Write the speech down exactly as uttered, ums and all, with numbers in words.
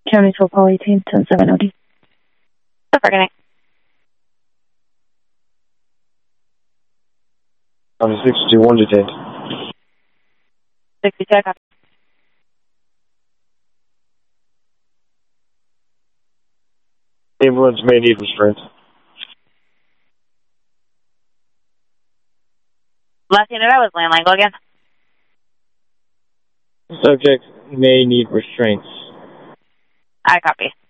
County Paul eighteen, ten seven O D. So for connect. On the sixty-one detained. sixty-two, copy. Ambulance may need restraint. Last unit, I was landline. Go again. Subject may need restraints. I copy.